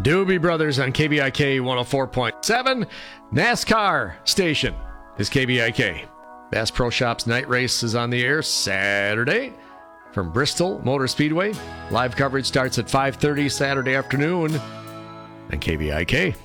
Doobie Brothers on KBIK 104.7. NASCAR station is KBIK. Bass Pro Shops Night Race is on the air Saturday from Bristol Motor Speedway. Live coverage starts at 5:30 Saturday afternoon on KBIK.